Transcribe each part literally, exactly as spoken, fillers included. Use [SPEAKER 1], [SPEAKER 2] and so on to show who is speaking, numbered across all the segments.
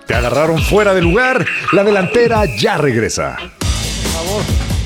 [SPEAKER 1] Te agarraron fuera de lugar. La delantera ya regresa. Por favor.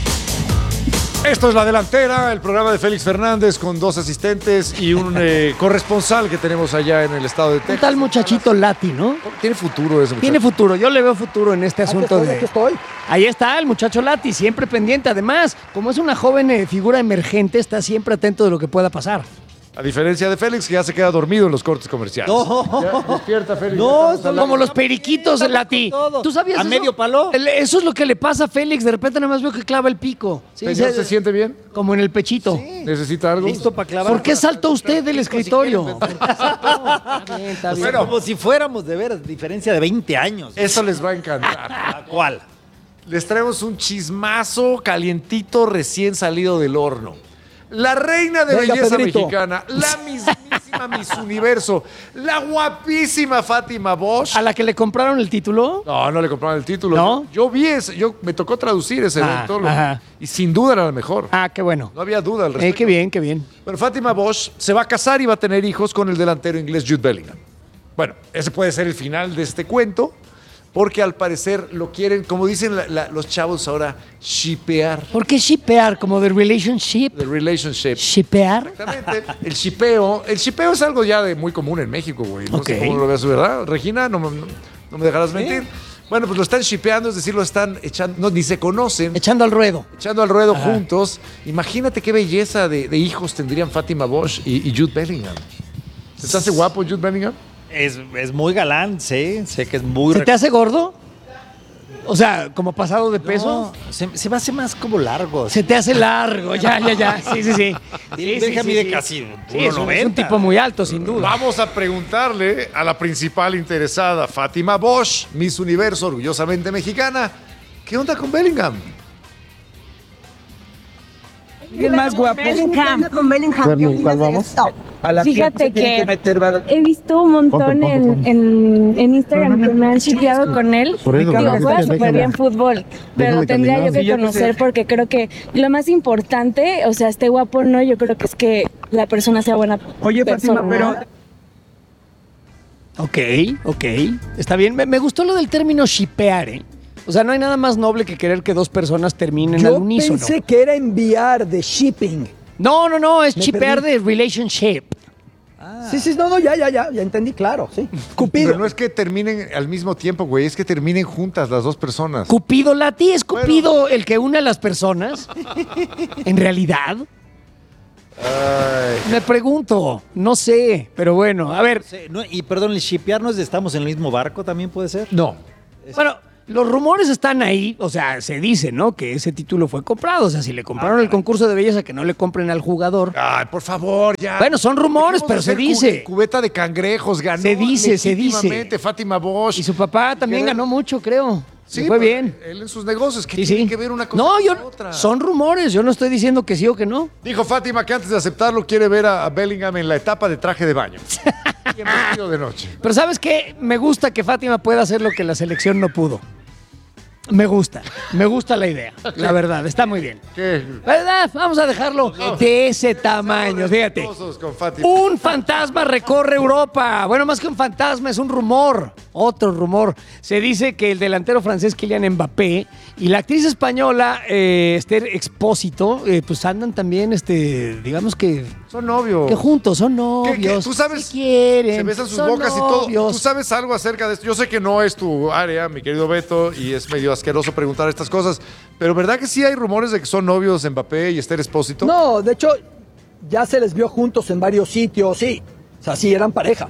[SPEAKER 1] Esto es La Delantera, el programa de Félix Fernández con dos asistentes y un eh, corresponsal que tenemos allá en el estado de Texas.
[SPEAKER 2] Un tal muchachito Lati, ¿no?
[SPEAKER 1] Tiene futuro ese muchacho.
[SPEAKER 2] Tiene futuro, yo le veo futuro en este asunto
[SPEAKER 3] aquí estoy,
[SPEAKER 2] de...
[SPEAKER 3] aquí estoy.
[SPEAKER 2] Ahí está el muchacho Lati, siempre pendiente. Además, como es una joven eh, figura emergente, está siempre atento de lo que pueda pasar.
[SPEAKER 1] A diferencia de Félix, que ya se queda dormido en los cortes comerciales.
[SPEAKER 3] No.
[SPEAKER 1] Ya, despierta, Félix.
[SPEAKER 3] No,
[SPEAKER 1] Ya
[SPEAKER 2] Como los periquitos, Lati.
[SPEAKER 3] todo.
[SPEAKER 2] ¿Tú sabías
[SPEAKER 3] ¿A
[SPEAKER 2] eso?
[SPEAKER 3] medio palo?
[SPEAKER 2] El- Eso es lo que le pasa a Félix. De repente nada más veo que clava el pico. Sí,
[SPEAKER 1] ¿Señor,
[SPEAKER 2] se-
[SPEAKER 1] se siente bien?
[SPEAKER 2] Como en el pechito.
[SPEAKER 1] ¿Necesita algo?
[SPEAKER 3] Listo para clavar.
[SPEAKER 2] ¿Por qué saltó usted del escritorio? ¿Por qué saltó? Está bien, está bien.
[SPEAKER 3] Bueno, como si fuéramos de veras, diferencia de veinte años.
[SPEAKER 1] Eso les va a encantar.
[SPEAKER 3] ¿A cuál?
[SPEAKER 1] Les traemos un chismazo calientito recién salido del horno. La reina de
[SPEAKER 3] Venga,
[SPEAKER 1] belleza
[SPEAKER 3] Pedrito.
[SPEAKER 1] mexicana, la mismísima Miss Universo, la guapísima Fátima Bosch.
[SPEAKER 2] ¿A la que le compraron el título?
[SPEAKER 1] No, no le compraron el título.
[SPEAKER 2] ¿No?
[SPEAKER 1] Yo vi ese, yo me tocó traducir ese
[SPEAKER 2] Ah,
[SPEAKER 1] evento lo-
[SPEAKER 2] ajá.
[SPEAKER 1] y sin duda era la mejor.
[SPEAKER 2] Ah, qué bueno.
[SPEAKER 1] No había duda al
[SPEAKER 2] Eh,
[SPEAKER 1] respecto.
[SPEAKER 2] qué bien, qué bien.
[SPEAKER 1] Bueno, Fátima Bosch se va a casar y va a tener hijos con el delantero inglés Jude Bellingham. Bueno, ese puede ser el final de este cuento, porque al parecer lo quieren, como dicen la- la- los chavos ahora, shipear.
[SPEAKER 2] ¿Por qué shipear? Como de relationship.
[SPEAKER 1] The relationship.
[SPEAKER 2] ¿Shipear?
[SPEAKER 1] Exactamente. El shipeo. El shipeo es algo ya de muy común en México, güey. No sé
[SPEAKER 2] Ok.
[SPEAKER 1] cómo lo veas, ¿verdad? Regina, no, me- no- no me dejarás mentir. Bueno, pues lo están shipeando, es decir, lo están echando, no, ni se conocen,
[SPEAKER 2] Echando al ruedo.
[SPEAKER 1] echando al ruedo juntos. Imagínate qué belleza de, de hijos tendrían Fátima Bosch y, y Jude Bellingham. ¿Se te hace guapo Jude Bellingham?
[SPEAKER 3] Es, es muy galán, sé. Sé que es muy...
[SPEAKER 2] ¿Se te hace gordo? O sea, como pasado de peso.
[SPEAKER 3] No, se, se me hace más como largo.
[SPEAKER 2] Se te hace largo, ya, ya, ya. Sí, sí, sí. Sí,
[SPEAKER 3] Benja
[SPEAKER 2] sí,
[SPEAKER 3] mide
[SPEAKER 2] sí.
[SPEAKER 3] casi
[SPEAKER 2] Sí, es un, es un
[SPEAKER 3] uno noventa.
[SPEAKER 2] tipo muy alto, sin duda.
[SPEAKER 1] Vamos a preguntarle a la principal interesada, Fátima Bosch, Miss Universo, orgullosamente mexicana. ¿Qué onda con Bellingham?
[SPEAKER 4] ¿Quién más guapo?
[SPEAKER 5] Bellingham. Con Bellingham.
[SPEAKER 4] ¿Cuál vamos? A la
[SPEAKER 5] Fíjate
[SPEAKER 4] fiesta se tiene
[SPEAKER 5] que
[SPEAKER 4] meter, ¿verdad?
[SPEAKER 5] he visto un montón
[SPEAKER 4] Ponte, ponte,
[SPEAKER 5] en,
[SPEAKER 4] ponte.
[SPEAKER 5] en, en Instagram que me han shipeado con él.
[SPEAKER 4] Por eso,
[SPEAKER 5] Digo,
[SPEAKER 4] déjame,
[SPEAKER 5] juega
[SPEAKER 4] déjame.
[SPEAKER 5] súper bien fútbol, pero
[SPEAKER 4] Déjame
[SPEAKER 5] tendría
[SPEAKER 4] caminar.
[SPEAKER 5] yo que
[SPEAKER 4] Sí, yo qué
[SPEAKER 5] conocer
[SPEAKER 4] sé.
[SPEAKER 5] porque creo que lo más importante, o sea, esté guapo o no, yo creo que es que la persona sea buena
[SPEAKER 4] Oye,
[SPEAKER 5] persona.
[SPEAKER 4] Fátima, pero...
[SPEAKER 2] Ok, ok. Está bien. Me, me gustó lo del término shipear, ¿eh? O sea, no hay nada más noble que querer que dos personas terminen al
[SPEAKER 6] Yo
[SPEAKER 2] unísono.
[SPEAKER 6] pensé que era enviar de shipping.
[SPEAKER 2] No, no, no, es
[SPEAKER 6] Me
[SPEAKER 2] shipear
[SPEAKER 6] perdí.
[SPEAKER 2] de relationship.
[SPEAKER 6] Sí, sí, no, no, ya, ya, ya, ya entendí, claro, sí. Cupido.
[SPEAKER 1] Pero no es que terminen al mismo tiempo, güey, es que terminen juntas las dos personas.
[SPEAKER 2] Cupido, Lati, ¿es Cupido el que une a las personas? ¿En realidad?
[SPEAKER 1] Ay,
[SPEAKER 2] Me pregunto, no sé, pero bueno, a ver,
[SPEAKER 3] Sí, no, y perdón, el shipear no es de estamos en el mismo barco, también puede ser.
[SPEAKER 1] no.
[SPEAKER 2] bueno, los rumores están ahí, o sea, se dice, ¿no? Que ese título fue comprado, o sea, si le compraron el concurso de belleza, que no le compren al jugador.
[SPEAKER 1] Ay, por favor, ya.
[SPEAKER 2] Bueno, son rumores,
[SPEAKER 1] Dejemos
[SPEAKER 2] pero
[SPEAKER 1] de
[SPEAKER 2] se
[SPEAKER 1] hacer cu-
[SPEAKER 2] dice.
[SPEAKER 1] Cubeta de cangrejos, ganó.
[SPEAKER 2] Se dice, se dice.
[SPEAKER 1] legítimamente Fátima Bosch.
[SPEAKER 2] Y su papá también
[SPEAKER 1] Queda-
[SPEAKER 2] ganó mucho, creo.
[SPEAKER 1] Sí,
[SPEAKER 2] Le fue
[SPEAKER 1] pero
[SPEAKER 2] bien.
[SPEAKER 1] Él en sus negocios, ¿qué
[SPEAKER 2] Sí,
[SPEAKER 1] tiene
[SPEAKER 2] sí.
[SPEAKER 1] que ver una cosa
[SPEAKER 2] No,
[SPEAKER 1] con
[SPEAKER 2] yo,
[SPEAKER 1] la otra?
[SPEAKER 2] son rumores, yo no estoy diciendo que sí o que no.
[SPEAKER 1] Dijo Fátima que antes de aceptarlo quiere ver a, a Bellingham en la etapa de traje de baño. Y en vestido de noche.
[SPEAKER 2] Pero ¿sabes qué? Me gusta que Fátima pueda hacer lo que la selección no pudo. Me gusta, me gusta la idea, la verdad, está muy bien.
[SPEAKER 1] ¿Qué?
[SPEAKER 2] ¿Verdad? Vamos a dejarlo de ese tamaño, fíjate.
[SPEAKER 1] Respetuosos con Fátima.
[SPEAKER 2] Un fantasma recorre Europa. Bueno, más que un fantasma, es un rumor. Otro rumor. Se dice que el delantero francés Kylian Mbappé y la actriz española eh, Esther Expósito, eh, pues andan también, este, digamos que,
[SPEAKER 1] Son novios.
[SPEAKER 2] que juntos, son
[SPEAKER 1] ¿Qué- qué?
[SPEAKER 2] novios.
[SPEAKER 1] ¿Tú sabes?
[SPEAKER 2] Se quieren.
[SPEAKER 1] Se besan sus
[SPEAKER 2] son
[SPEAKER 1] bocas y todo.
[SPEAKER 2] novios.
[SPEAKER 1] ¿Tú sabes algo acerca de esto? Yo sé que no es tu área, mi querido Beto, y es medio asqueroso preguntar estas cosas, pero ¿verdad que sí hay rumores de que son novios Mbappé y Esther Expósito?
[SPEAKER 6] No, de hecho, ya se les vio juntos en varios sitios, sí. O sea, sí, eran pareja.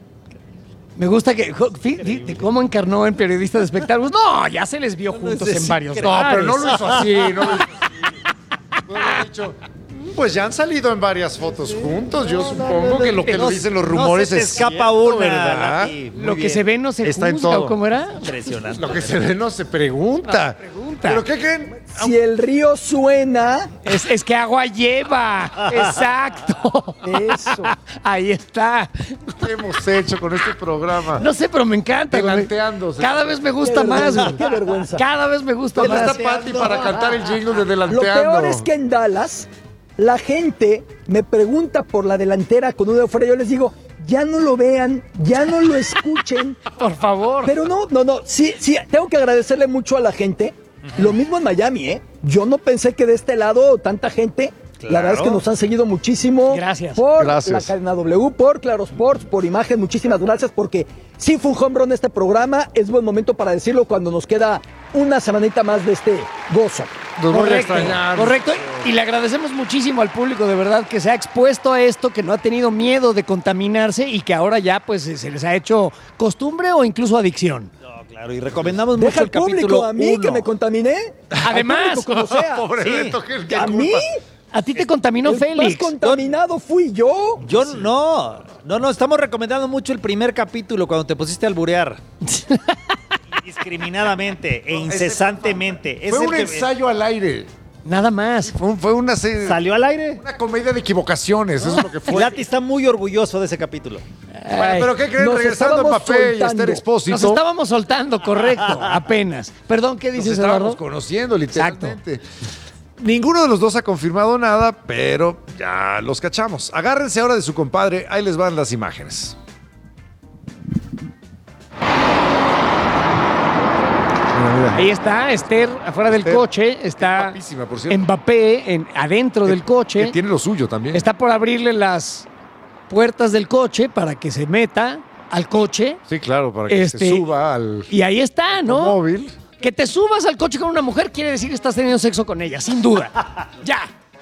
[SPEAKER 2] Me gusta que, jo- fí- fí- cómo encarnó en periodista de espectáculos. No, ya se les vio juntos en varios
[SPEAKER 1] No, pero no
[SPEAKER 2] lugares.
[SPEAKER 1] lo hizo así, no lo hizo así. Puede haber dicho, pues ya han salido en varias fotos juntos. Yo supongo que lo que lo dicen los rumores
[SPEAKER 3] no se te
[SPEAKER 1] es
[SPEAKER 3] escapa
[SPEAKER 1] cierto,
[SPEAKER 3] una,
[SPEAKER 1] ¿verdad?
[SPEAKER 3] Lati. Muy
[SPEAKER 2] Lo que
[SPEAKER 3] bien.
[SPEAKER 2] se ve no se
[SPEAKER 1] Está en
[SPEAKER 2] juzga,
[SPEAKER 1] todo.
[SPEAKER 2] ¿o cómo era?
[SPEAKER 3] Impresionante.
[SPEAKER 1] Lo que se ve no se pregunta.
[SPEAKER 2] pregunta.
[SPEAKER 1] ¿Pero qué creen?
[SPEAKER 6] Si el río suena,
[SPEAKER 2] Es, es que agua lleva. Exacto.
[SPEAKER 6] eso.
[SPEAKER 2] Ahí está.
[SPEAKER 1] ¿Qué hemos hecho con este programa?
[SPEAKER 2] No sé, pero me encanta. güey.
[SPEAKER 1] Delanteándose.
[SPEAKER 2] Cada vez me gusta
[SPEAKER 6] Qué
[SPEAKER 2] más.
[SPEAKER 6] vergüenza,
[SPEAKER 2] güey.
[SPEAKER 6] qué vergüenza.
[SPEAKER 2] Cada vez me gusta
[SPEAKER 1] ¿Dónde
[SPEAKER 2] más.
[SPEAKER 1] está Pati para cantar el jingle de
[SPEAKER 6] Lo
[SPEAKER 1] Delanteando?
[SPEAKER 6] peor es que en Dallas la gente me pregunta por la delantera con un dedo fuera. Yo les digo, ya no lo vean, ya no lo escuchen.
[SPEAKER 2] Por favor.
[SPEAKER 6] Pero no, no, no. Sí, sí, tengo que agradecerle mucho a la gente. Lo mismo en Miami, ¿eh? Yo no pensé que de este lado tanta gente.
[SPEAKER 3] Claro.
[SPEAKER 6] La verdad es que nos han seguido muchísimo.
[SPEAKER 2] Gracias.
[SPEAKER 6] Por
[SPEAKER 1] Gracias.
[SPEAKER 6] la cadena W, por Claro Sports, por Imagen. Muchísimas gracias porque sí fue un home run este programa. Es buen momento para decirlo cuando nos queda una semanita más de este gozo.
[SPEAKER 1] Nos voy a
[SPEAKER 2] Correcto,
[SPEAKER 1] extrañar.
[SPEAKER 2] correcto. Y le agradecemos muchísimo al público, de verdad, que se ha expuesto a esto, que no ha tenido miedo de contaminarse y que ahora ya pues se les ha hecho costumbre o incluso adicción.
[SPEAKER 3] No, claro, y recomendamos
[SPEAKER 6] Deja
[SPEAKER 3] mucho
[SPEAKER 6] al
[SPEAKER 3] el
[SPEAKER 6] público
[SPEAKER 3] capítulo
[SPEAKER 6] a mí
[SPEAKER 3] uno.
[SPEAKER 6] que me contaminé.
[SPEAKER 2] Además.
[SPEAKER 6] Al público como sea.
[SPEAKER 1] Pobre
[SPEAKER 3] Sí.
[SPEAKER 1] Beto, ¿qué- qué
[SPEAKER 6] ¿A
[SPEAKER 1] culpa?
[SPEAKER 6] mí?
[SPEAKER 2] A ti te contaminó
[SPEAKER 6] El
[SPEAKER 2] Félix.
[SPEAKER 6] más contaminado fui yo.
[SPEAKER 3] Yo no, no, no, estamos recomendando mucho el primer capítulo cuando te pusiste a alburear. Indiscriminadamente e incesantemente. Es
[SPEAKER 1] Fue
[SPEAKER 3] el
[SPEAKER 1] un
[SPEAKER 3] que-
[SPEAKER 1] ensayo al aire.
[SPEAKER 2] Nada más.
[SPEAKER 1] Fue, un- fue una, se-
[SPEAKER 3] ¿Salió al aire?
[SPEAKER 1] una comedia de equivocaciones, eso es lo que fue.
[SPEAKER 3] Lati está muy orgulloso de ese capítulo.
[SPEAKER 1] Bueno,
[SPEAKER 2] Ay,
[SPEAKER 1] pero ¿qué creen?
[SPEAKER 6] nos
[SPEAKER 1] Regresando a
[SPEAKER 6] estábamos
[SPEAKER 1] Mbappé y a
[SPEAKER 6] soltando.
[SPEAKER 1] Esther Expósito.
[SPEAKER 2] Nos estábamos soltando, correcto, apenas. Perdón, ¿qué
[SPEAKER 1] Nos
[SPEAKER 2] dices,
[SPEAKER 1] estábamos
[SPEAKER 2] Eduardo?
[SPEAKER 1] conociendo, literalmente. Ninguno de los dos ha confirmado nada, pero ya los cachamos. Agárrense ahora de su compadre, ahí les van las imágenes. Mira, mira.
[SPEAKER 2] Ahí está Esther afuera del
[SPEAKER 1] Esther,
[SPEAKER 2] coche,
[SPEAKER 1] que
[SPEAKER 2] está
[SPEAKER 1] es guapísima, por cierto.
[SPEAKER 2] Mbappé en, adentro del
[SPEAKER 1] Que
[SPEAKER 2] coche,
[SPEAKER 1] tiene lo suyo también.
[SPEAKER 2] está por abrirle las puertas del coche para que se meta al coche
[SPEAKER 1] Sí, claro, para que
[SPEAKER 2] Este,
[SPEAKER 1] se suba al
[SPEAKER 2] y ahí está, ¿no?
[SPEAKER 1] móvil.
[SPEAKER 2] Que te subas al coche con una mujer quiere decir que estás teniendo sexo con ella, sin duda. Ya.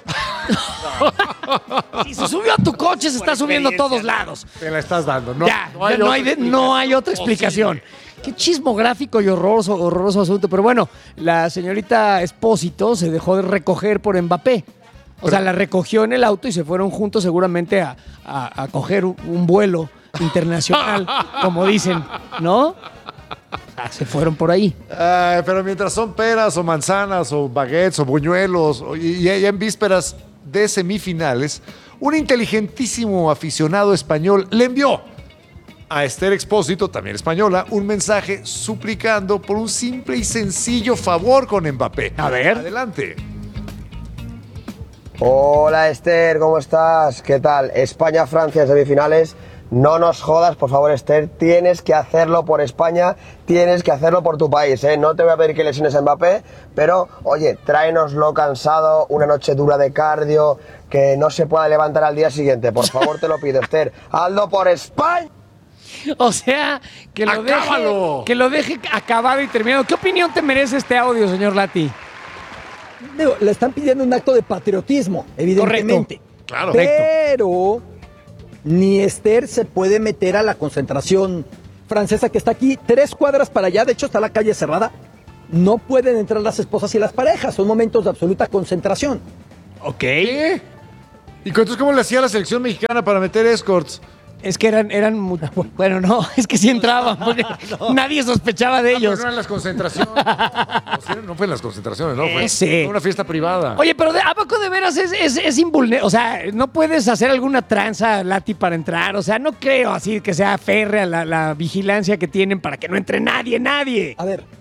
[SPEAKER 2] Si se subió a tu coche, se está subiendo a todos lados.
[SPEAKER 1] Te la estás dando, ¿no?
[SPEAKER 2] ya, ya no, hay de- no hay otra explicación. Qué chismográfico y horroroso, horroroso asunto. Pero bueno, la señorita Expósito se dejó de recoger por Mbappé. O sea, la recogió en el auto y se fueron juntos seguramente a, a, a coger un, un vuelo internacional, como dicen, ¿no? Ah, se fueron por ahí.
[SPEAKER 1] Ay, pero mientras son peras o manzanas o baguettes o buñuelos o- y ya en vísperas de semifinales, un inteligentísimo aficionado español le envió a Esther Expósito, también española, un mensaje suplicando por un simple y sencillo favor con Mbappé.
[SPEAKER 2] A ver.
[SPEAKER 1] Adelante.
[SPEAKER 7] Hola Esther, ¿cómo estás? ¿Qué tal? España-Francia en semifinales. No nos jodas, por favor, Esther. Tienes que hacerlo por España, tienes que hacerlo por tu país, ¿eh? No te voy a pedir que lesiones a Mbappé, pero, oye, tráenoslo cansado, una noche dura de cardio, que no se pueda levantar al día siguiente. Por favor, te lo pido, Esther. ¡Hazlo por España!
[SPEAKER 2] O sea, que lo, deje,
[SPEAKER 1] ¡Acábalo!
[SPEAKER 2] que lo deje acabado y terminado. ¿Qué opinión te merece este audio, señor Lati?
[SPEAKER 6] Digo, le están pidiendo un acto de patriotismo, evidentemente.
[SPEAKER 2] Correcto.
[SPEAKER 1] Claro.
[SPEAKER 6] Pero ni Esther se puede meter a la concentración francesa que está aquí tres cuadras para allá. De hecho, está la calle cerrada. No pueden entrar las esposas y las parejas. Son momentos de absoluta concentración.
[SPEAKER 2] Ok.
[SPEAKER 1] ¿Qué? ¿Y entonces cómo le hacía la selección mexicana para meter escorts?
[SPEAKER 2] Es que eran, eran mu- bueno, no, es que sí entraban, porque nadie sospechaba de
[SPEAKER 1] Ah,
[SPEAKER 2] ellos.
[SPEAKER 1] pero no en las concentraciones. No, sí, no fue en las concentraciones, no. Fue,
[SPEAKER 2] Ese.
[SPEAKER 1] fue una fiesta privada.
[SPEAKER 2] Oye, pero de, ¿a poco de veras es, es, es invulnerable? O sea, ¿no puedes hacer alguna tranza, Lati, para entrar? O sea, no creo así que sea férrea la, la vigilancia que tienen para que no entre nadie, nadie.
[SPEAKER 6] A ver,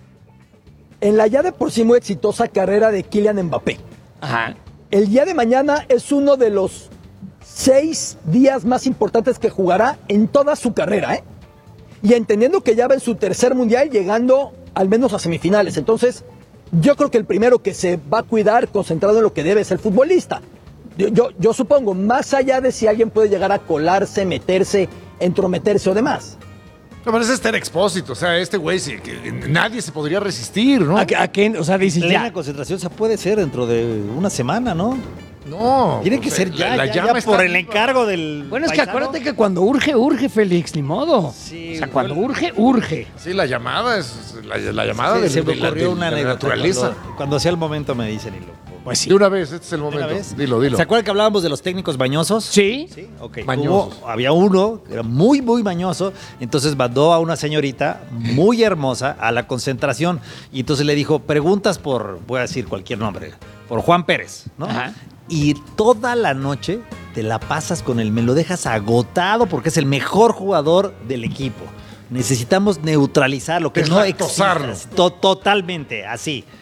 [SPEAKER 6] en la ya de por sí muy exitosa carrera de Kylian Mbappé,
[SPEAKER 2] Ajá.
[SPEAKER 6] el día de mañana es uno de los seis días más importantes que jugará en toda su carrera, ¿eh? Y entendiendo que ya va en su tercer mundial, llegando al menos a semifinales. Entonces, yo creo que el primero que se va a cuidar, concentrado en lo que debe, es el futbolista. Yo, yo, yo supongo, más allá de si alguien puede llegar a colarse, meterse, entrometerse o demás.
[SPEAKER 1] No, pero es Esther Expósito, o sea, este güey sí, que nadie se podría resistir, ¿no?
[SPEAKER 2] ¿A, qué- a qué? O sea, dices
[SPEAKER 3] Plena
[SPEAKER 2] ya.
[SPEAKER 3] concentración, o sea, puede ser dentro de una semana, ¿no?
[SPEAKER 1] No.
[SPEAKER 3] Tiene que
[SPEAKER 1] pues,
[SPEAKER 3] ser
[SPEAKER 1] la-
[SPEAKER 3] ya,
[SPEAKER 1] la
[SPEAKER 3] ya,
[SPEAKER 1] llama
[SPEAKER 3] ya
[SPEAKER 1] está
[SPEAKER 3] por el
[SPEAKER 1] viva.
[SPEAKER 3] encargo del
[SPEAKER 2] Bueno, es que
[SPEAKER 3] paisano.
[SPEAKER 2] acuérdate que cuando urge, urge, Félix, ni modo.
[SPEAKER 3] Sí,
[SPEAKER 2] o sea, cuando
[SPEAKER 3] igual-
[SPEAKER 2] urge, urge.
[SPEAKER 1] Sí, la llamada es la, la llamada
[SPEAKER 3] Sí,
[SPEAKER 1] de,
[SPEAKER 3] se me
[SPEAKER 1] de la,
[SPEAKER 3] ocurrió
[SPEAKER 1] de
[SPEAKER 3] una
[SPEAKER 1] la
[SPEAKER 3] anécdota
[SPEAKER 1] naturaleza.
[SPEAKER 3] Cuando, cuando sea el momento me dicen y lo...
[SPEAKER 2] Pues sí.
[SPEAKER 1] De una vez, este es el
[SPEAKER 3] ¿Una
[SPEAKER 1] momento.
[SPEAKER 3] vez?
[SPEAKER 1] Dilo, dilo.
[SPEAKER 3] ¿Se acuerdan que hablábamos de los técnicos bañosos?
[SPEAKER 2] Sí.
[SPEAKER 3] Sí, ok.
[SPEAKER 1] Mañosos.
[SPEAKER 3] Hubo- había uno que era muy, muy mañoso, entonces mandó a una señorita muy hermosa a la concentración y entonces le dijo, preguntas por, voy a decir cualquier nombre, por Juan Pérez, ¿no?
[SPEAKER 2] Ajá.
[SPEAKER 3] Y toda la noche te la pasas con él, me lo dejas agotado porque es el mejor jugador del equipo. Necesitamos neutralizarlo, que no
[SPEAKER 1] Deslactosarlo.
[SPEAKER 3] exista. To- totalmente, así.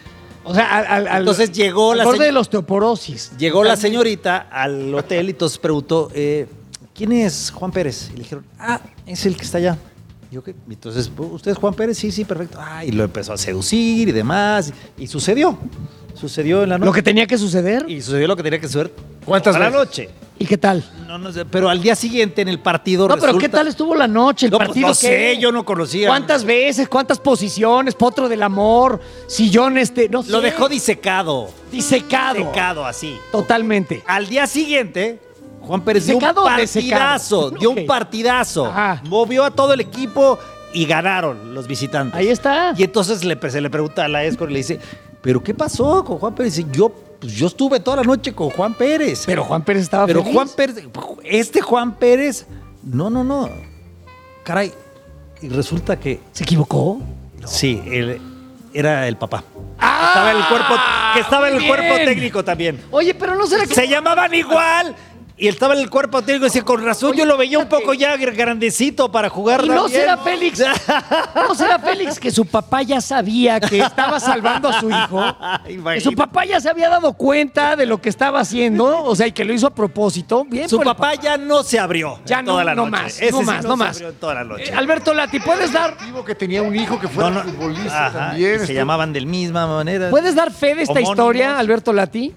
[SPEAKER 2] O sea, al, al, al-
[SPEAKER 3] Entonces llegó
[SPEAKER 2] al
[SPEAKER 3] la
[SPEAKER 2] borde
[SPEAKER 3] señ-
[SPEAKER 2] de la osteoporosis.
[SPEAKER 3] Llegó la señorita al hotel y entonces preguntó, eh, ¿quién es Juan Pérez? Y le dijeron, ah, es el que está allá. Y yo, ¿qué? Y entonces, ¿usted es Juan Pérez? Sí, sí, perfecto. Ah, y lo empezó a seducir y demás. Y sucedió. Sucedió en la noche.
[SPEAKER 2] Lo que tenía que suceder.
[SPEAKER 3] Y sucedió lo que tenía que suceder.
[SPEAKER 1] ¿Cuántas
[SPEAKER 3] a la
[SPEAKER 1] veces?
[SPEAKER 3] noche.
[SPEAKER 2] ¿Y qué tal?
[SPEAKER 3] No, no sé, pero al día siguiente en el partido
[SPEAKER 2] No, pero
[SPEAKER 3] resulta-
[SPEAKER 2] ¿qué tal estuvo la noche? El
[SPEAKER 3] No, pues,
[SPEAKER 2] partido
[SPEAKER 3] no
[SPEAKER 2] ¿qué?
[SPEAKER 3] sé, yo no conocía.
[SPEAKER 2] ¿Cuántas veces? ¿Cuántas posiciones? Potro del amor, sillón este, no sé.
[SPEAKER 3] Lo dejó disecado.
[SPEAKER 2] disecado.
[SPEAKER 3] Disecado así.
[SPEAKER 2] Totalmente.
[SPEAKER 3] Al día siguiente, Juan Pérez dio un
[SPEAKER 2] ¿Disecado o desecado?
[SPEAKER 3] partidazo. Dio
[SPEAKER 2] Ok.
[SPEAKER 3] un partidazo.
[SPEAKER 2] Ajá.
[SPEAKER 3] Movió a todo el equipo y ganaron los visitantes.
[SPEAKER 2] Ahí está.
[SPEAKER 3] Y entonces le, se le pregunta a la Escort y le dice, ¿pero qué pasó con Juan Pérez? Y dice, yo, pues, yo estuve toda la noche con Juan Pérez.
[SPEAKER 2] Pero Juan Pérez estaba
[SPEAKER 3] Pero
[SPEAKER 2] feliz.
[SPEAKER 3] Juan Pérez, este Juan Pérez, no, no, no. Caray. Y resulta que
[SPEAKER 2] ¿Se equivocó?
[SPEAKER 3] sí, él era el papá.
[SPEAKER 2] ¡Ah!
[SPEAKER 3] Estaba en el cuerpo, que estaba en el
[SPEAKER 2] Muy
[SPEAKER 3] cuerpo
[SPEAKER 2] bien.
[SPEAKER 3] técnico también.
[SPEAKER 2] Oye, pero no será que...
[SPEAKER 3] Se llamaban igual. Y él estaba en el cuerpo técnico y decía, con razón, yo lo veía un poco ya grandecito para jugar.
[SPEAKER 2] Y no
[SPEAKER 3] también".
[SPEAKER 2] será Félix. No será Félix que su papá ya sabía que estaba salvando a su hijo. Que su
[SPEAKER 3] Imagínate.
[SPEAKER 2] papá ya se había dado cuenta de lo que estaba haciendo. O sea, y que lo hizo a propósito. Bien,
[SPEAKER 3] Su
[SPEAKER 2] por el
[SPEAKER 3] papá ya no se abrió
[SPEAKER 2] Ya
[SPEAKER 3] en
[SPEAKER 2] no,
[SPEAKER 3] toda la
[SPEAKER 2] no
[SPEAKER 3] noche.
[SPEAKER 2] más,
[SPEAKER 3] Ese
[SPEAKER 2] no
[SPEAKER 3] sí
[SPEAKER 2] más, no
[SPEAKER 3] se
[SPEAKER 2] más.
[SPEAKER 3] abrió en toda la noche.
[SPEAKER 2] Eh, Alberto Lati, ¿puedes dar,
[SPEAKER 1] Digo que tenía un hijo que fuera
[SPEAKER 3] No, no.
[SPEAKER 1] futbolista
[SPEAKER 3] Ajá,
[SPEAKER 1] también.
[SPEAKER 3] y se
[SPEAKER 1] esto-
[SPEAKER 3] llamaban de la misma manera.
[SPEAKER 2] ¿puedes dar fe de esta
[SPEAKER 3] Homónimos.
[SPEAKER 2] historia, Alberto Lati?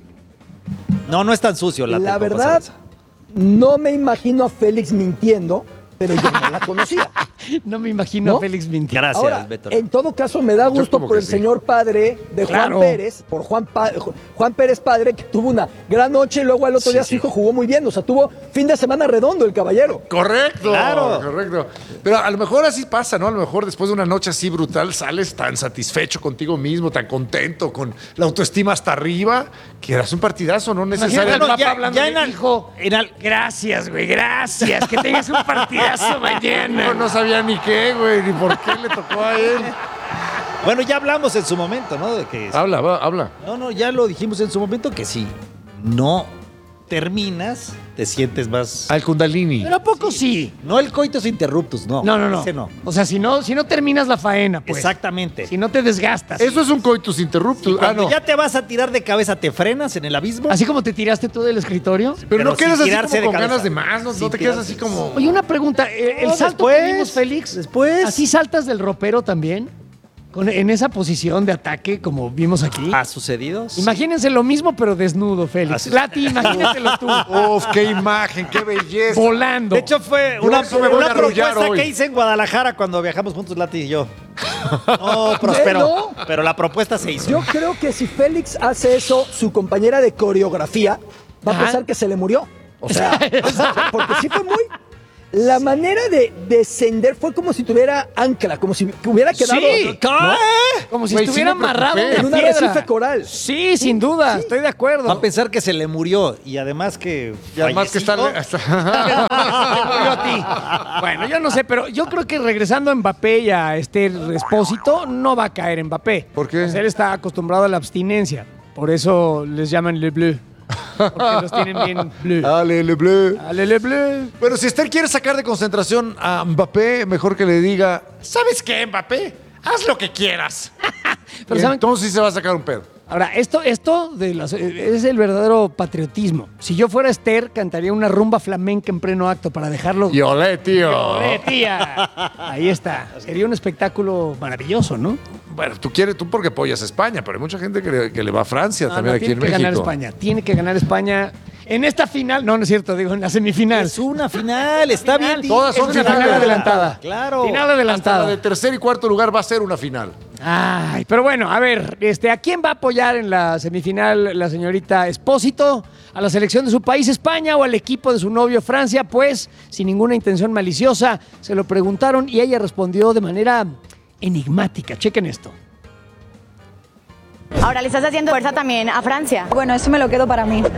[SPEAKER 3] No, no es tan sucio la
[SPEAKER 6] La
[SPEAKER 3] tampoco,
[SPEAKER 6] verdad,
[SPEAKER 3] ¿sabes?
[SPEAKER 6] no me imagino a Félix mintiendo, pero yo no la conocía.
[SPEAKER 2] No me imagino
[SPEAKER 6] ¿No?
[SPEAKER 2] a Félix mintiendo.
[SPEAKER 3] Gracias,
[SPEAKER 6] Ahora,
[SPEAKER 3] Beto.
[SPEAKER 6] en todo caso, me da gusto
[SPEAKER 1] como
[SPEAKER 6] por
[SPEAKER 1] que
[SPEAKER 6] el
[SPEAKER 1] sí.
[SPEAKER 6] señor padre de
[SPEAKER 2] Claro.
[SPEAKER 6] Juan Pérez, por Juan, Pa- Juan Pérez padre, que tuvo una gran noche y luego al otro
[SPEAKER 3] Sí,
[SPEAKER 6] día
[SPEAKER 3] sí.
[SPEAKER 6] su hijo jugó muy bien. O sea, tuvo fin de semana redondo el caballero.
[SPEAKER 1] Correcto,
[SPEAKER 3] Claro.
[SPEAKER 1] correcto. Pero a lo mejor así pasa, ¿no? A lo mejor después de una noche así brutal sales tan satisfecho contigo mismo, tan contento, con la autoestima hasta arriba, que eras un partidazo, no
[SPEAKER 2] Imagínate al
[SPEAKER 1] necesariamente.
[SPEAKER 2] papá
[SPEAKER 3] ya-
[SPEAKER 2] hablando
[SPEAKER 3] ya
[SPEAKER 2] de
[SPEAKER 3] en al-
[SPEAKER 2] hijo.
[SPEAKER 3] en al-
[SPEAKER 2] Gracias, güey, gracias. Que tengas un partidazo mañana.
[SPEAKER 1] No, no sabía ni qué, güey, ni por qué le tocó a él.
[SPEAKER 3] Bueno, ya hablamos en su momento, ¿no? De que
[SPEAKER 1] Habla, va, habla.
[SPEAKER 3] No, no, ya lo dijimos en su momento que si no terminas, te sientes más.
[SPEAKER 1] Al Kundalini.
[SPEAKER 2] Pero ¿a poco sí?
[SPEAKER 3] No el coitus interruptus, no.
[SPEAKER 2] No, no, no.
[SPEAKER 3] Ese no.
[SPEAKER 2] O sea, si no, si no terminas la faena, pues.
[SPEAKER 3] Exactamente.
[SPEAKER 2] Si no te desgastas.
[SPEAKER 1] Eso es un coitus interruptus. Ah,
[SPEAKER 3] Cuando
[SPEAKER 1] no.
[SPEAKER 3] ya te vas a tirar de cabeza, te frenas en el abismo.
[SPEAKER 2] Así como te tiraste tú del escritorio.
[SPEAKER 1] Pero,
[SPEAKER 3] pero
[SPEAKER 1] no quedas
[SPEAKER 3] sin
[SPEAKER 1] así
[SPEAKER 3] tirarse
[SPEAKER 1] como
[SPEAKER 3] de
[SPEAKER 1] con
[SPEAKER 3] cabeza.
[SPEAKER 1] ganas de más, no,
[SPEAKER 3] Sin
[SPEAKER 1] no te quedas
[SPEAKER 3] tirarse.
[SPEAKER 1] así como.
[SPEAKER 2] Oye, una pregunta. eh, El
[SPEAKER 3] No,
[SPEAKER 2] salto
[SPEAKER 3] después,
[SPEAKER 2] que vimos, Félix.
[SPEAKER 3] después.
[SPEAKER 2] ¿Así saltas del ropero también? Con, en esa posición de ataque, como vimos aquí.
[SPEAKER 3] ¿Ha sucedido? Sí.
[SPEAKER 2] Imagínense lo mismo, pero desnudo, Félix.
[SPEAKER 3] Así-
[SPEAKER 2] Lati, imagínatelo tú.
[SPEAKER 1] Uf, qué imagen, qué belleza.
[SPEAKER 2] Volando.
[SPEAKER 3] De hecho, fue
[SPEAKER 1] Yo
[SPEAKER 3] una,
[SPEAKER 1] eso me voy
[SPEAKER 3] una
[SPEAKER 1] a arrullar
[SPEAKER 3] propuesta
[SPEAKER 1] hoy.
[SPEAKER 3] que hice en Guadalajara cuando viajamos juntos, Lati y yo. No prosperó,
[SPEAKER 6] ¿No?
[SPEAKER 3] pero la propuesta se hizo.
[SPEAKER 6] Yo creo que si Félix hace eso, su compañera de coreografía va a
[SPEAKER 2] Ajá.
[SPEAKER 6] pensar que se le murió. O sea, porque sí fue muy... La manera de descender fue como si tuviera ancla, como si hubiera quedado
[SPEAKER 2] Sí,
[SPEAKER 6] ¿no?
[SPEAKER 2] como si
[SPEAKER 1] Güey, sí
[SPEAKER 2] estuviera
[SPEAKER 1] me
[SPEAKER 2] amarrado
[SPEAKER 1] preocupé.
[SPEAKER 2] en
[SPEAKER 6] en un
[SPEAKER 2] piedra.
[SPEAKER 6] arrecife coral.
[SPEAKER 2] Sí, sin duda, estoy de acuerdo.
[SPEAKER 3] Va a pensar que se le murió y además que.
[SPEAKER 1] Y además que está.
[SPEAKER 3] fallecido.
[SPEAKER 2] Murió a ti. Bueno, yo no sé, pero yo creo que regresando a Mbappé y a Esther Espósito, no va a caer Mbappé.
[SPEAKER 1] ¿Por qué?
[SPEAKER 2] Pues él está acostumbrado a la abstinencia. Por eso les llaman Le Bleu. Porque los tienen bien bleu.
[SPEAKER 1] Ale, le bleu.
[SPEAKER 2] Ale, Le Bleu.
[SPEAKER 1] Pero si Esther quiere sacar de concentración a Mbappé, mejor que le diga, ¿sabes qué, Mbappé? Haz lo que quieras.
[SPEAKER 2] Pero
[SPEAKER 1] Y
[SPEAKER 2] ¿saben?
[SPEAKER 1] entonces sí se va a sacar un pedo.
[SPEAKER 2] Ahora, esto, esto de las- es el verdadero patriotismo. Si yo fuera Esther, cantaría una rumba flamenca en pleno acto para dejarlo.
[SPEAKER 1] Y olé, tío.
[SPEAKER 2] ¡Olé, tía! Ahí está. Sería un espectáculo maravilloso, ¿no?
[SPEAKER 1] Bueno, tú quieres, tú porque apoyas a España, pero hay mucha gente que le, que le va a Francia
[SPEAKER 2] No,
[SPEAKER 1] también
[SPEAKER 2] no,
[SPEAKER 1] aquí
[SPEAKER 2] tiene
[SPEAKER 1] en
[SPEAKER 2] que
[SPEAKER 1] México.
[SPEAKER 2] ganar España. Tiene que ganar España en esta final. No, no es cierto, digo en la semifinal.
[SPEAKER 3] Es una final, está bien. dicho.
[SPEAKER 1] Todas son
[SPEAKER 2] Es una
[SPEAKER 1] finales.
[SPEAKER 2] final adelantada.
[SPEAKER 3] Claro.
[SPEAKER 2] Final
[SPEAKER 1] Hasta
[SPEAKER 2] adelantada.
[SPEAKER 1] la de tercer y cuarto lugar va a ser una final.
[SPEAKER 2] Ay, pero bueno, a ver, este, ¿a quién va a apoyar en la semifinal la señorita Espósito? ¿A la selección de su país, España, o al equipo de su novio, Francia? Pues, sin ninguna intención maliciosa, se lo preguntaron y ella respondió de manera enigmática. Chequen esto.
[SPEAKER 8] Ahora le estás haciendo fuerza también a Francia.
[SPEAKER 9] Bueno, eso me lo quedo para mí.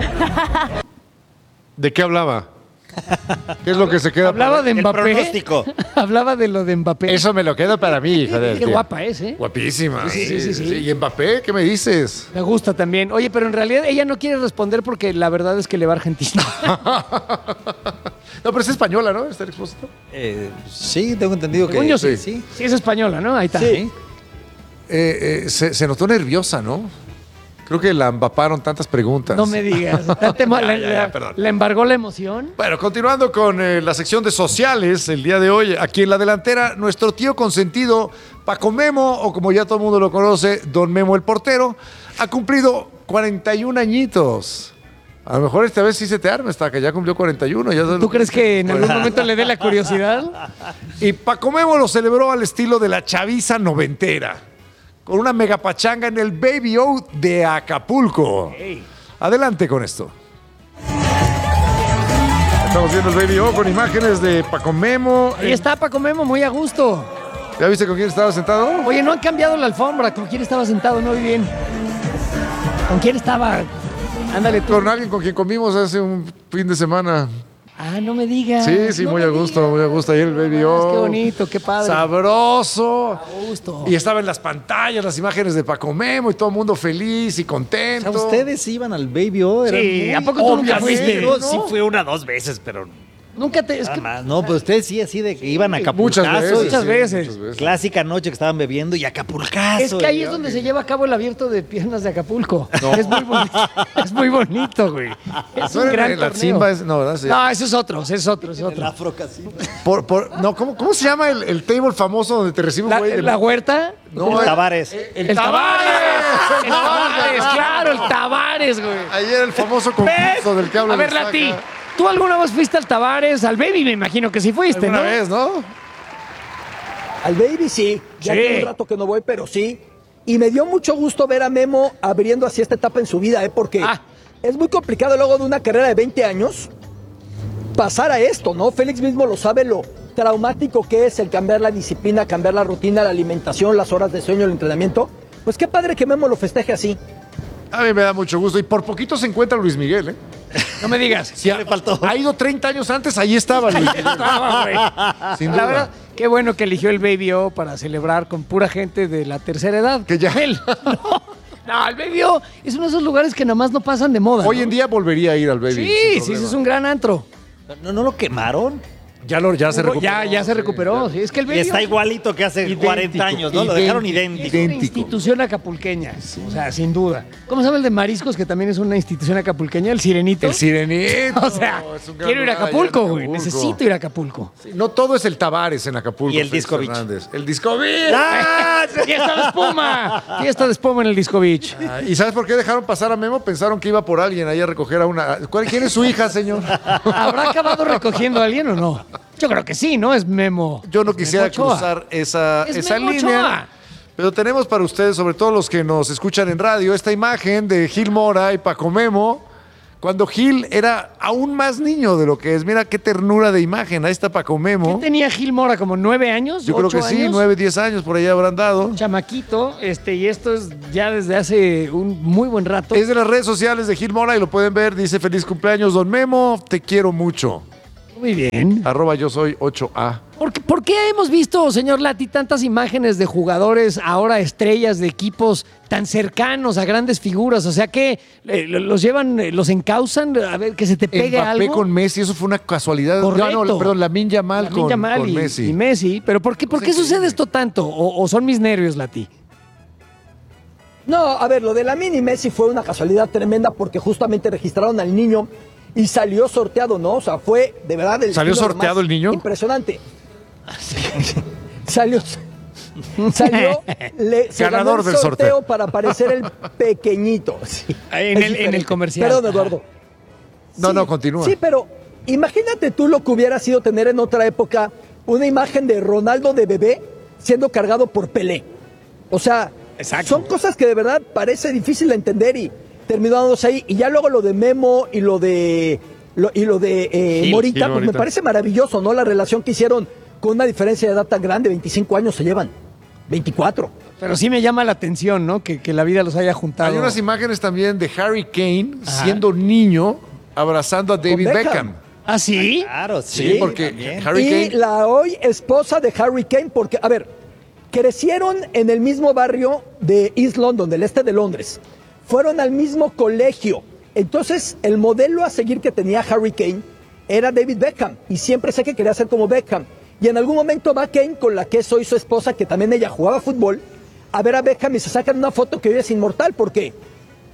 [SPEAKER 1] ¿De qué hablaba? ¿Qué es lo que se queda?
[SPEAKER 2] Hablaba de
[SPEAKER 3] el
[SPEAKER 2] Mbappé.
[SPEAKER 3] pronóstico.
[SPEAKER 2] Hablaba de lo de Mbappé.
[SPEAKER 1] Eso me lo quedo para mí, joder.
[SPEAKER 2] Qué
[SPEAKER 1] tío.
[SPEAKER 2] guapa es, ¿eh?
[SPEAKER 1] Guapísima.
[SPEAKER 2] Sí, sí, sí, sí.
[SPEAKER 1] ¿Y Mbappé? ¿Qué me dices?
[SPEAKER 2] Me gusta también. Oye, pero en realidad ella no quiere responder porque la verdad es que le va a Argentina.
[SPEAKER 1] No, pero es española, ¿no? Esther Expósito.
[SPEAKER 3] Eh, sí, tengo entendido que.
[SPEAKER 2] Según yo
[SPEAKER 1] sí.
[SPEAKER 3] sí.
[SPEAKER 2] Sí, es española, ¿no? Ahí está.
[SPEAKER 3] Sí.
[SPEAKER 1] Eh, eh, se, se notó nerviosa, ¿no? Creo que la empaparon tantas preguntas.
[SPEAKER 2] No me digas. Te mo-
[SPEAKER 1] Ya,
[SPEAKER 2] la,
[SPEAKER 1] ya, ya,
[SPEAKER 2] la-
[SPEAKER 1] perdón.
[SPEAKER 2] ¿Le embargó la emoción?
[SPEAKER 1] Bueno, continuando con eh, la sección de sociales, el día de hoy, aquí en la delantera, nuestro tío consentido, Paco Memo, o como ya todo el mundo lo conoce, Don Memo el portero, ha cumplido cuarenta y un añitos. A lo mejor esta vez sí se te arma, hasta que ya cumplió cuarenta y uno. Ya sabes
[SPEAKER 2] ¿Tú
[SPEAKER 1] lo
[SPEAKER 2] crees que en algún
[SPEAKER 1] Pues-
[SPEAKER 2] momento le dé la curiosidad?
[SPEAKER 1] Y Paco Memo lo celebró al estilo de la chaviza noventera, con una mega pachanga en el Baby O de Acapulco. Adelante con esto. Estamos viendo el Baby O con imágenes de Paco Memo.
[SPEAKER 2] Ahí está Paco Memo, muy a gusto.
[SPEAKER 1] ¿Ya viste con quién estaba sentado?
[SPEAKER 2] Oye, no han cambiado la alfombra. ¿Con quién estaba sentado? No vi bien. ¿Con quién estaba? Ándale tú.
[SPEAKER 1] Con alguien con quien comimos hace un fin de semana.
[SPEAKER 2] Ah, no me digas.
[SPEAKER 1] Sí, sí,
[SPEAKER 2] no
[SPEAKER 1] muy
[SPEAKER 2] me
[SPEAKER 1] a gusto,
[SPEAKER 2] digas.
[SPEAKER 1] muy a gusto. Ahí el Baby O.
[SPEAKER 2] Qué bonito, qué padre.
[SPEAKER 1] Sabroso.
[SPEAKER 2] A gusto.
[SPEAKER 1] Y estaba en las pantallas las imágenes de Paco Memo y todo el mundo feliz y
[SPEAKER 3] O
[SPEAKER 1] contento.
[SPEAKER 3] sea, ustedes iban al Baby O. eran
[SPEAKER 2] Sí,
[SPEAKER 3] muy
[SPEAKER 2] ¿a poco tú nunca fuiste?
[SPEAKER 3] Yo
[SPEAKER 2] ¿No?
[SPEAKER 3] sí fui una dos veces, pero
[SPEAKER 2] Nunca te... Es
[SPEAKER 3] nada
[SPEAKER 2] que,
[SPEAKER 3] más. No, pero ustedes sí, así de que iban a Acapulcazo.
[SPEAKER 1] Muchas veces.
[SPEAKER 3] y-
[SPEAKER 2] Muchas
[SPEAKER 1] sí,
[SPEAKER 2] veces.
[SPEAKER 1] muchas veces.
[SPEAKER 3] Clásica noche que estaban bebiendo y Acapulcazo.
[SPEAKER 2] es que ahí
[SPEAKER 3] y-
[SPEAKER 2] es donde se lleva a cabo el abierto de piernas de Acapulco. Es muy bonito. Es muy bonito, güey. Es
[SPEAKER 1] ¿No
[SPEAKER 2] un
[SPEAKER 1] era
[SPEAKER 2] gran
[SPEAKER 1] en la
[SPEAKER 2] torneo.
[SPEAKER 1] Zimba? Es- no, ¿verdad? Sí.
[SPEAKER 2] No, ese es otro, ese es otro, ese es
[SPEAKER 3] El
[SPEAKER 2] otro.
[SPEAKER 3] afro casino.
[SPEAKER 1] Por, por- no, ¿cómo, ¿Cómo se llama el, el table famoso donde te recibe un
[SPEAKER 2] La,
[SPEAKER 1] güey? de-
[SPEAKER 2] la huerta.
[SPEAKER 1] No,
[SPEAKER 3] El
[SPEAKER 1] eh,
[SPEAKER 3] Tavares.
[SPEAKER 1] El,
[SPEAKER 2] El
[SPEAKER 1] Tavares.
[SPEAKER 2] Tavares. El Tavares, claro, el Tavares, güey.
[SPEAKER 1] Ayer el famoso concurso del que habla
[SPEAKER 2] A ver,
[SPEAKER 1] Luis
[SPEAKER 2] Lati,
[SPEAKER 1] Saca.
[SPEAKER 2] ¿tú alguna vez fuiste al Tavares, al Baby? Me imagino que sí fuiste,
[SPEAKER 1] Una
[SPEAKER 2] ¿no?
[SPEAKER 1] vez, ¿no?
[SPEAKER 6] Al Baby sí, ya
[SPEAKER 2] Sí.
[SPEAKER 6] tiene un rato que no voy, pero sí. Y me dio mucho gusto ver a Memo abriendo así esta etapa en su vida, ¿eh? Porque
[SPEAKER 2] Ah.
[SPEAKER 6] es muy complicado luego de una carrera de veinte años pasar a esto, ¿no? Félix mismo lo sabe, lo traumático que es el cambiar la disciplina, cambiar la rutina, la alimentación, las horas de sueño, el entrenamiento. Pues qué padre que Memo lo festeje así.
[SPEAKER 1] A mí me da mucho gusto. Y por poquito se encuentra Luis Miguel, ¿eh?
[SPEAKER 2] No me digas.
[SPEAKER 3] Sí, le faltó.
[SPEAKER 1] Ha ido treinta años antes, ahí estaba Luis Miguel.
[SPEAKER 2] Estaba, güey.
[SPEAKER 1] Sin
[SPEAKER 2] La
[SPEAKER 1] duda.
[SPEAKER 2] verdad, qué bueno que eligió el Baby O para celebrar con pura gente de la tercera edad.
[SPEAKER 1] Que ya-
[SPEAKER 2] Él, no, no, el Baby O es uno de esos lugares que nada más no pasan de moda.
[SPEAKER 1] Hoy
[SPEAKER 2] ¿no?
[SPEAKER 1] en día volvería a ir al Baby.
[SPEAKER 2] Sí,
[SPEAKER 1] sin
[SPEAKER 2] sí, sí,
[SPEAKER 1] problema.
[SPEAKER 2] es un gran antro.
[SPEAKER 3] ¿No, no lo quemaron?
[SPEAKER 1] Ya, lo, ya se recuperó.
[SPEAKER 2] Ya, ya se
[SPEAKER 1] sí,
[SPEAKER 2] recuperó.
[SPEAKER 1] ya.
[SPEAKER 2] sí, es que el
[SPEAKER 3] Y
[SPEAKER 2] Baby
[SPEAKER 3] está
[SPEAKER 2] O
[SPEAKER 3] igualito que hace
[SPEAKER 1] Idéntico,
[SPEAKER 3] cuarenta años, ¿no? Lo dejaron idéntico.
[SPEAKER 2] es una
[SPEAKER 1] idéntico.
[SPEAKER 2] institución acapulqueña. O sea, sin duda. ¿Cómo se llama el de mariscos, que también es una institución acapulqueña? El Sirenito.
[SPEAKER 1] El Sirenito.
[SPEAKER 2] O sea,
[SPEAKER 1] es un gran
[SPEAKER 2] quiero ir a
[SPEAKER 1] lugar allá en
[SPEAKER 2] Acapulco, güey.
[SPEAKER 1] Acapulco.
[SPEAKER 2] Necesito ir a Acapulco.
[SPEAKER 1] Sí, no todo es el Tavares en Acapulco.
[SPEAKER 3] Y el
[SPEAKER 1] Félix
[SPEAKER 3] Disco Beach.
[SPEAKER 1] Fernández. El Disco Beach.
[SPEAKER 2] ¡Ah! ¡Fiesta de espuma! Fiesta de espuma en el Disco Beach.
[SPEAKER 1] Ah, ¿Y sabes por qué dejaron pasar a Memo? Pensaron que iba por alguien ahí a recoger a una... ¿Cuál- ¿Quién es su hija, señor?
[SPEAKER 2] ¿Habrá acabado recogiendo a alguien o no? Yo creo que sí, ¿no? Es Memo.
[SPEAKER 1] Yo no
[SPEAKER 2] Es
[SPEAKER 1] quisiera
[SPEAKER 2] Memo Ochoa.
[SPEAKER 1] cruzar esa,
[SPEAKER 2] Es
[SPEAKER 1] esa
[SPEAKER 2] Memo
[SPEAKER 1] línea.
[SPEAKER 2] Ochoa.
[SPEAKER 1] Pero tenemos para ustedes, sobre todo los que nos escuchan en radio, esta imagen de Gil Mora y Paco Memo, cuando Gil era aún más niño de lo que es. Mira qué ternura de imagen. Ahí está Paco
[SPEAKER 2] ¿Qué
[SPEAKER 1] Memo.
[SPEAKER 2] tenía Gil Mora? ¿Como nueve años?
[SPEAKER 1] Yo creo que
[SPEAKER 2] ¿Ocho
[SPEAKER 1] sí,
[SPEAKER 2] años?
[SPEAKER 1] nueve, diez años por ahí habrán dado.
[SPEAKER 2] Chamaquito, este, y esto es ya desde hace un muy buen rato.
[SPEAKER 1] Es de las redes sociales de Gil Mora y lo pueden ver. Dice: feliz cumpleaños, don Memo, te quiero mucho.
[SPEAKER 2] Muy bien.
[SPEAKER 1] Arroba yo soy ocho A.
[SPEAKER 2] ¿Por qué, por qué hemos visto, señor Lati, tantas imágenes de jugadores, ahora estrellas de equipos tan cercanos a grandes figuras? O sea, que eh, los llevan, eh, los encausan, a ver, que se te pegue
[SPEAKER 1] Mbappé
[SPEAKER 2] algo.
[SPEAKER 1] con Messi, eso fue una casualidad.
[SPEAKER 2] Correcto.
[SPEAKER 1] No, perdón, Lamine Yamal
[SPEAKER 2] Lamine
[SPEAKER 1] con,
[SPEAKER 2] Yamal
[SPEAKER 1] con
[SPEAKER 2] y,
[SPEAKER 1] Messi.
[SPEAKER 2] y Messi. Pero ¿por qué, por qué sucede esto tanto? ¿O, o son mis nervios, Lati?
[SPEAKER 6] No, a ver, lo de la mini Messi fue una casualidad tremenda porque justamente registraron al niño y salió sorteado, ¿no? O sea, fue de verdad el
[SPEAKER 1] ¿Salió
[SPEAKER 6] destino
[SPEAKER 1] sorteado
[SPEAKER 6] más
[SPEAKER 1] el niño?
[SPEAKER 6] Impresionante. salió salió le, se ganó
[SPEAKER 1] Ganador
[SPEAKER 6] el
[SPEAKER 1] del
[SPEAKER 6] sorteo,
[SPEAKER 1] sorteo.
[SPEAKER 6] para parecer el pequeñito. Sí,
[SPEAKER 2] En
[SPEAKER 6] es
[SPEAKER 2] el- en el
[SPEAKER 6] diferente.
[SPEAKER 2] comercial.
[SPEAKER 6] Perdón,
[SPEAKER 2] Ajá.
[SPEAKER 6] Eduardo.
[SPEAKER 1] No, no, continúa.
[SPEAKER 6] Sí, pero imagínate tú lo que hubiera sido tener en otra época una imagen de Ronaldo de bebé siendo cargado por Pelé. O sea,
[SPEAKER 2] Exacto.
[SPEAKER 6] son cosas que de verdad parece difícil de entender y terminó dándose ahí. Y ya luego lo de Memo y lo de lo- y lo de eh,
[SPEAKER 1] Gil,
[SPEAKER 6] Morita,
[SPEAKER 1] Gil
[SPEAKER 6] pues me
[SPEAKER 1] Morita.
[SPEAKER 6] parece maravilloso, ¿no? La relación que hicieron con una diferencia de edad tan grande, veinticinco años se llevan, veinticuatro.
[SPEAKER 2] Pero sí me llama la atención, ¿no? Que, que la vida los haya juntado.
[SPEAKER 1] Hay unas imágenes también de Harry Kane
[SPEAKER 2] Ajá.
[SPEAKER 1] siendo niño abrazando a David
[SPEAKER 6] Beckham.
[SPEAKER 1] Beckham.
[SPEAKER 2] ¿Ah, sí?
[SPEAKER 3] Claro, sí.
[SPEAKER 1] Sí, porque
[SPEAKER 3] también.
[SPEAKER 1] Harry
[SPEAKER 6] y
[SPEAKER 1] Kane.
[SPEAKER 6] la hoy esposa de Harry Kane, porque, a ver, crecieron en el mismo barrio de East London, del este de Londres. Fueron al mismo colegio. Entonces, el modelo a seguir que tenía Harry Kane era David Beckham. Y siempre sé que quería ser como Beckham. Y en algún momento va Kane, con la que es hoy su esposa, que también ella jugaba fútbol, a ver a Beckham y se sacan una foto que hoy es inmortal, porque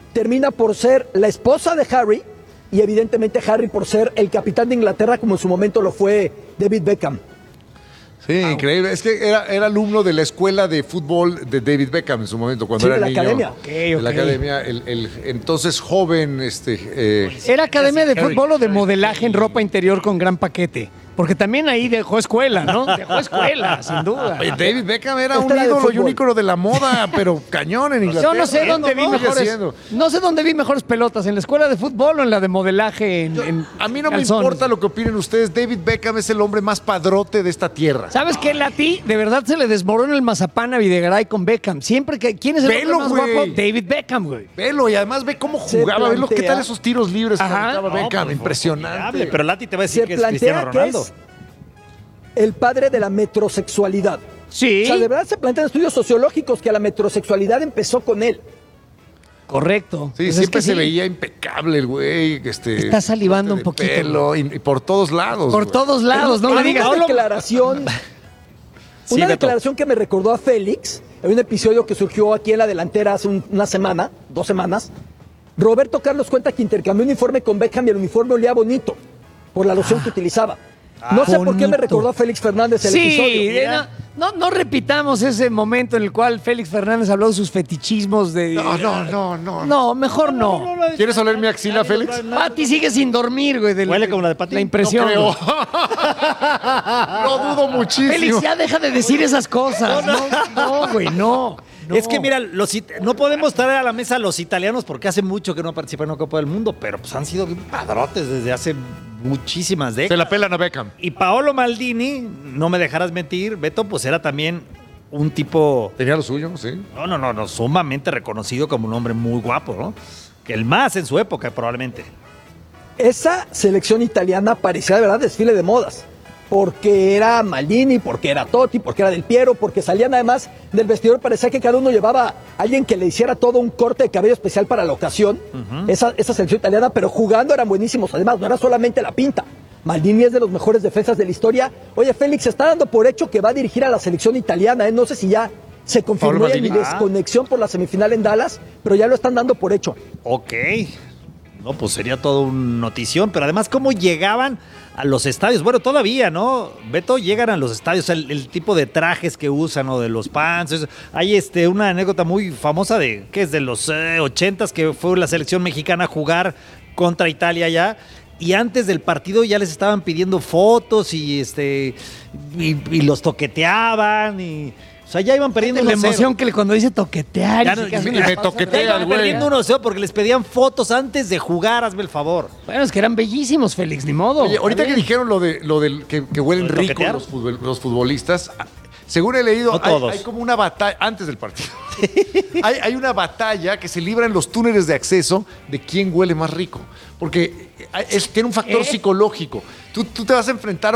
[SPEAKER 6] termina por ser la esposa de Harry y evidentemente Harry por ser el capitán de Inglaterra como en su momento lo fue David Beckham.
[SPEAKER 1] Sí, increíble. Es que era, era alumno de la escuela de fútbol de David Beckham en su momento, cuando
[SPEAKER 6] Sí,
[SPEAKER 1] era
[SPEAKER 6] de la
[SPEAKER 1] niño.
[SPEAKER 6] academia.
[SPEAKER 2] Ok,
[SPEAKER 1] De la
[SPEAKER 2] ok.
[SPEAKER 1] academia, el, el entonces joven, este... eh,
[SPEAKER 2] ¿Era academia de
[SPEAKER 3] Harry,
[SPEAKER 2] fútbol o de
[SPEAKER 3] Harry,
[SPEAKER 2] modelaje en ropa interior con gran paquete? Porque también ahí dejó escuela, ¿no? Dejó escuela, sin duda.
[SPEAKER 1] Oye, David Beckham era
[SPEAKER 6] Este
[SPEAKER 1] un
[SPEAKER 6] era de
[SPEAKER 1] ídolo y un
[SPEAKER 6] fútbol.
[SPEAKER 1] ícono de la moda, pero cañón en Inglaterra.
[SPEAKER 2] Yo no sé dónde vi
[SPEAKER 1] Sigue
[SPEAKER 2] mejores,
[SPEAKER 1] siendo.
[SPEAKER 2] no sé dónde vi mejores pelotas, en la escuela de fútbol o en la de modelaje en, en
[SPEAKER 1] A mí no me
[SPEAKER 2] calzón.
[SPEAKER 1] importa lo que opinen ustedes. David Beckham es el hombre más padrote de esta tierra.
[SPEAKER 2] ¿Sabes qué, Lati? De verdad se le desmorona el mazapán a Videgaray con Beckham. Siempre que... ¿Quién es el
[SPEAKER 1] Velo,
[SPEAKER 2] hombre más
[SPEAKER 1] güey.
[SPEAKER 2] guapo? David Beckham, güey.
[SPEAKER 1] Velo, y además ve cómo
[SPEAKER 6] Se
[SPEAKER 1] jugaba. Ve lo, qué
[SPEAKER 6] plantea-
[SPEAKER 1] tal esos tiros libres que
[SPEAKER 2] Ajá.
[SPEAKER 1] aventaba
[SPEAKER 3] No,
[SPEAKER 1] Beckham.
[SPEAKER 3] pues,
[SPEAKER 1] Impresionante.
[SPEAKER 3] formidable, Pero Lati te va a decir
[SPEAKER 6] Se
[SPEAKER 3] que es Cristiano
[SPEAKER 6] plantea que
[SPEAKER 3] Ronaldo.
[SPEAKER 6] es el padre de la metrosexualidad.
[SPEAKER 2] Sí,
[SPEAKER 6] O sea, de verdad se plantean estudios sociológicos que la metrosexualidad empezó con él.
[SPEAKER 2] correcto.
[SPEAKER 1] Sí,
[SPEAKER 2] Pues es
[SPEAKER 1] siempre
[SPEAKER 2] que
[SPEAKER 1] se
[SPEAKER 2] sí.
[SPEAKER 1] veía impecable el güey. Este,
[SPEAKER 2] Está salivando un
[SPEAKER 1] corte de
[SPEAKER 2] poquito.
[SPEAKER 1] pelo, y, y por todos lados.
[SPEAKER 2] Por
[SPEAKER 1] güey.
[SPEAKER 2] todos lados, no
[SPEAKER 6] Una
[SPEAKER 2] me digas.
[SPEAKER 6] declaración,
[SPEAKER 3] Sí,
[SPEAKER 6] una
[SPEAKER 3] Beto.
[SPEAKER 6] declaración que me recordó a Félix en un episodio que surgió aquí en la delantera hace un- una semana, dos semanas. Roberto Carlos cuenta que intercambió un uniforme con Beckham y el uniforme olía bonito por la loción que utilizaba. No sé por qué me
[SPEAKER 2] bonito.
[SPEAKER 6] recordó a Félix Fernández el
[SPEAKER 2] Sí,
[SPEAKER 6] episodio.
[SPEAKER 2] eh, no, no, no repitamos ese momento en el cual Félix Fernández habló de sus fetichismos de...
[SPEAKER 1] No, no, no, no.
[SPEAKER 2] No, mejor no.
[SPEAKER 1] ¿Quieres oler mi axila, Félix?
[SPEAKER 2] Pati sigue sin dormir, güey. del-
[SPEAKER 3] Huele como la de Pati.
[SPEAKER 2] La impresión.
[SPEAKER 1] No creo. No dudo muchísimo.
[SPEAKER 2] Félix, ya deja de decir esas cosas. No, no, güey, no. no.
[SPEAKER 3] Es que mira, los, it- no podemos traer a la mesa a los italianos porque hace mucho que no participan en una Copa del Mundo, pero pues han sido bien padrotes desde hace muchísimas
[SPEAKER 1] Se
[SPEAKER 3] décadas.
[SPEAKER 1] la pelan a Beckham.
[SPEAKER 3] Y Paolo Maldini, no me dejarás mentir, Beto, pues era también un tipo,
[SPEAKER 1] Tenía lo suyo, sí.
[SPEAKER 3] no, no, no, no, sumamente reconocido como un hombre muy guapo, ¿no? Que el más en su época, probablemente.
[SPEAKER 6] Esa selección italiana parecía de verdad desfile de modas. Porque era Maldini, porque era Totti, porque era Del Piero, porque salían además del vestidor, parecía que cada uno llevaba a alguien que le hiciera todo un corte de cabello especial para la ocasión. esa, esa selección italiana, pero jugando eran buenísimos. Además, no era solamente la pinta. Maldini es de los mejores defensas de la historia. Oye, Félix, se está dando por hecho que va a dirigir a la selección italiana. ¿eh? No sé si ya se confirmó
[SPEAKER 1] Paolo
[SPEAKER 6] en mi
[SPEAKER 1] Maldini.
[SPEAKER 6] desconexión por la semifinal en Dallas, pero ya lo están dando por hecho.
[SPEAKER 3] Ok. No, pues sería todo un notición, pero además cómo llegaban a los estadios. Bueno, todavía, ¿no? Beto, llegan a los estadios, el, el tipo de trajes que usan o de los pants. eso. Hay este, una anécdota muy famosa de, que es de los eh, ochentas, que fue la selección mexicana a jugar contra Italia ya. Y antes del partido ya les estaban pidiendo fotos y este y, y los toqueteaban y... O sea, ya iban perdiendo
[SPEAKER 2] La
[SPEAKER 3] uno cero.
[SPEAKER 2] emoción que le- cuando dice toquetear.
[SPEAKER 3] Ya
[SPEAKER 2] y
[SPEAKER 3] no-
[SPEAKER 2] se que hace
[SPEAKER 1] y
[SPEAKER 2] una
[SPEAKER 1] me
[SPEAKER 2] pausa.
[SPEAKER 1] toquetea,
[SPEAKER 3] Ya iban
[SPEAKER 1] güey.
[SPEAKER 3] perdiendo uno cero porque les pedían fotos antes de jugar, hazme el favor.
[SPEAKER 2] Bueno, es que eran bellísimos, Félix, ni modo.
[SPEAKER 1] Oye, ahorita
[SPEAKER 2] Está
[SPEAKER 1] que
[SPEAKER 2] bien.
[SPEAKER 1] dijeron lo de lo del que, que huelen
[SPEAKER 3] ¿Lo de
[SPEAKER 1] rico
[SPEAKER 3] toquetear?
[SPEAKER 1] los, futbol- los futbolistas, según he leído,
[SPEAKER 3] No
[SPEAKER 1] hay,
[SPEAKER 3] todos.
[SPEAKER 1] hay como una batalla antes del partido. hay, hay una batalla que se libra en los túneles de acceso de quién huele más rico, porque es- tiene un factor
[SPEAKER 2] ¿Eh?
[SPEAKER 1] psicológico. Tú, tú te vas a enfrentar